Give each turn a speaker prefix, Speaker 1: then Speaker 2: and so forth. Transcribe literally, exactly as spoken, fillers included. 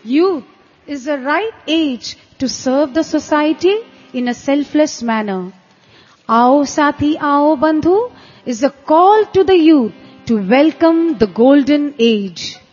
Speaker 1: Youth is the right age to serve the society in a selfless manner. Aao Sathi Aao Bandhu is a call to the youth to welcome the golden age.